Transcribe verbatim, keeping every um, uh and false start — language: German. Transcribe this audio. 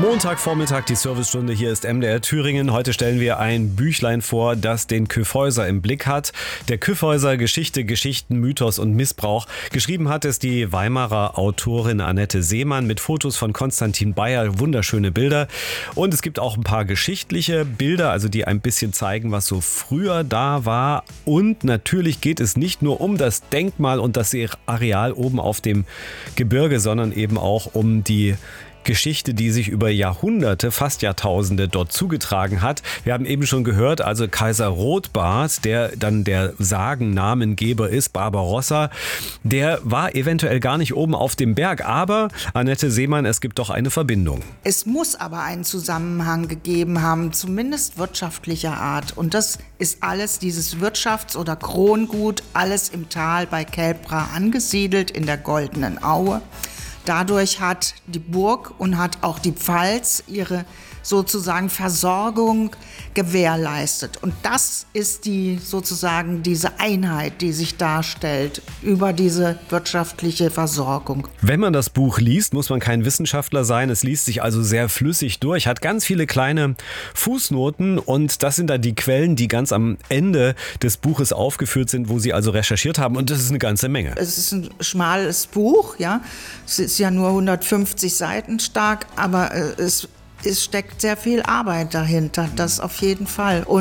Montagvormittag, die Servicestunde, hier ist M D R Thüringen. Heute stellen wir ein Büchlein vor, das den Kyffhäuser im Blick hat. Der Kyffhäuser, Geschichte, Geschichten, Mythos und Missbrauch. Geschrieben hat es die Weimarer Autorin Annette Seemann mit Fotos von Konstantin Bayer, wunderschöne Bilder. Und es gibt auch ein paar geschichtliche Bilder, also die ein bisschen zeigen, was so früher da war. Und natürlich geht es nicht nur um das Denkmal und das Areal oben auf dem Gebirge, sondern eben auch um die Geschichte, die sich über Jahrhunderte, fast Jahrtausende dort zugetragen hat. Wir haben eben schon gehört, also Kaiser Rotbart, der dann der Sagennamengeber ist, Barbarossa, der war eventuell gar nicht oben auf dem Berg. Aber, Annette Seemann, es gibt doch eine Verbindung. Es muss aber einen Zusammenhang gegeben haben, zumindest wirtschaftlicher Art. Und das ist alles, dieses Wirtschafts- oder Krongut, alles im Tal bei Kelbra angesiedelt, in der Goldenen Aue. Dadurch hat die Burg und hat auch die Pfalz ihre sozusagen Versorgung gewährleistet. Und das ist die sozusagen diese Einheit, die sich darstellt über diese wirtschaftliche Versorgung. Wenn man das Buch liest, muss man kein Wissenschaftler sein. Es liest sich also sehr flüssig durch, hat ganz viele kleine Fußnoten und das sind dann die Quellen, die ganz am Ende des Buches aufgeführt sind, wo Sie also recherchiert haben, und das ist eine ganze Menge. Es ist ein schmales Buch, ja. Es ist ja nur hundertfünfzig Seiten stark, aber äh, es Es steckt sehr viel Arbeit dahinter, das auf jeden Fall. Und